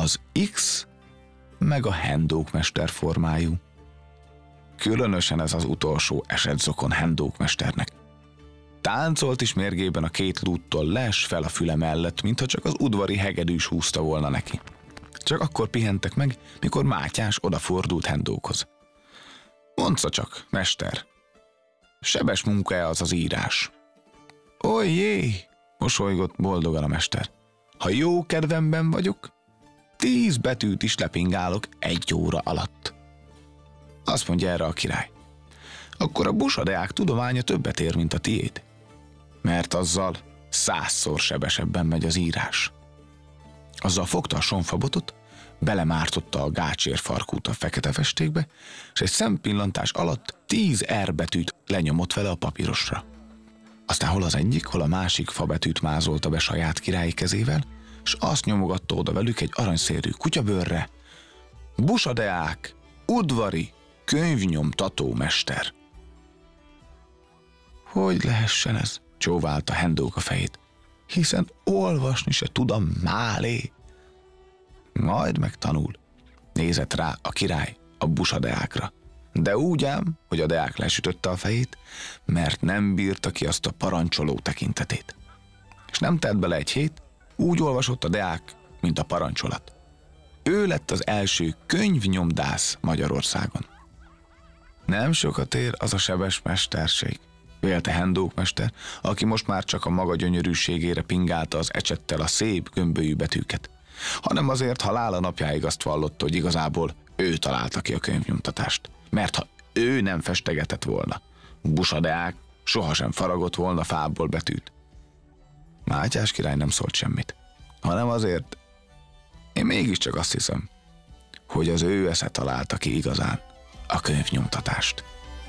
az X meg a hendókmester formájú. Különösen ez az utolsó esett zokon hendókmesternek. Táncolt is mérgében a két lúttól les fel a füle mellett, mintha csak az udvari hegedűs húzta volna neki. Csak akkor pihentek meg, mikor Mátyás odafordult Hendókhoz. Mondsza csak, mester, sebes munka-e az az írás? Ojjé, mosolygott boldogan a mester. Ha jó kedvemben vagyok, 10 betűt is lepingálok 1 óra alatt. Azt mondja erre a király. Akkor a busadeák tudománya többet ér, mint a tiéd, mert azzal 100-szor sebesebben megy az írás. Azzal fogta a sonfabotot, belemártotta a gácsérfarkút a fekete festékbe, és egy szempillantás alatt 10 R betűt lenyomott vele a papírosra. Aztán hol az egyik, hol a másik fabetűt mázolta be saját királyi kezével, és azt nyomogatta oda velük egy aranyszérű kutyabőrre: Busadeák, udvari, könyvnyomtató mester. Hogy lehessen ez? Csóválta Hendók a fejét. Hiszen olvasni se tudom málé. Majd megtanul. Nézett rá a király a busadeákra. De úgy ám, hogy a deák lesütötte a fejét, mert nem bírta ki azt a parancsoló tekintetét. És nem telt bele egy hét, úgy olvasott a deák, mint a parancsolat. Ő lett az első könyvnyomdász Magyarországon. Nem sokat ér az a sebes mesterség, vélte Hendókmester, aki most már csak a maga gyönyörűségére pingálta az ecsettel a szép gömbölyű betűket, hanem azért halála napjáig azt vallotta, hogy igazából ő találta ki a könyvnyomtatást. Mert ha ő nem festegetett volna, Busadeák sohasem faragott volna fából betűt. Mátyás király nem szólt semmit, hanem azért, én mégiscsak azt hiszem, hogy az ő esze találta ki igazán a könyvnyomtatást.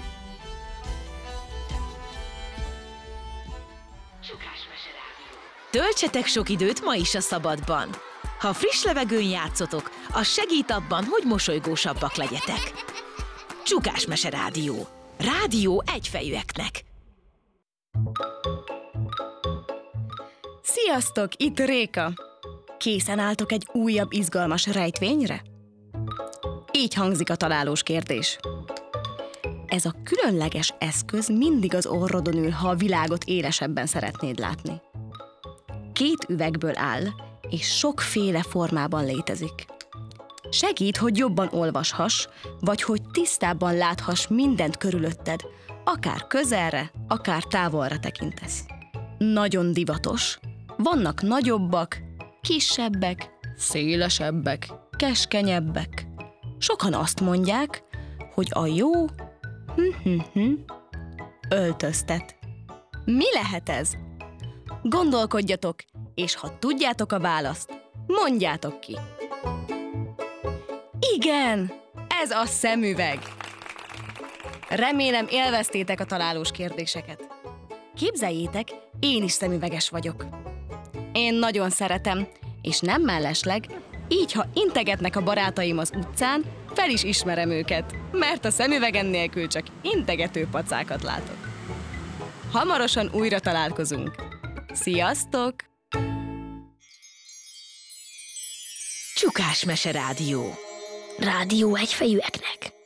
Töltsetek sok időt ma is a szabadban. Ha friss levegőn játszotok, az segít abban, hogy mosolygósabbak legyetek. Csukás Mese Rádió. Rádió egyfejűeknek. Sziasztok, itt Réka! Készen álltok egy újabb izgalmas rejtvényre? Így hangzik a találós kérdés. Ez a különleges eszköz mindig az orrodon ül, ha a világot élesebben szeretnéd látni. 2 üvegből áll, és sokféle formában létezik. Segít, hogy jobban olvashass, vagy hogy tisztábban láthass mindent körülötted, akár közelre, akár távolra tekintesz. Nagyon divatos. Vannak nagyobbak, kisebbek, szélesebbek, keskenyebbek. Sokan azt mondják, hogy a jó öltöztet. Mi lehet ez? Gondolkodjatok, és ha tudjátok a választ, mondjátok ki. Igen, ez a szemüveg. Remélem élveztétek a találós kérdéseket. Képzeljétek, én is szemüveges vagyok. Én nagyon szeretem, és nem mellesleg, így ha integetnek a barátaim az utcán, fel is ismerem őket, mert a szemüvegen nélkül csak integető pacákat látok. Hamarosan újra találkozunk. Sziasztok! Csukás Mese Rádió. Rádió egyfejűeknek.